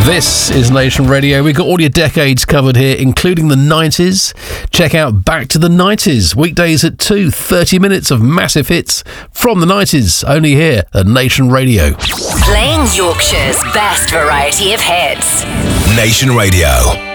This is Nation Radio. We've got all your decades covered here, including the 90s. Check out Back to the 90s, weekdays at 2, 30 minutes of massive hits from the 90s, only here at Nation Radio. Playing Yorkshire's best variety of hits. Nation Radio.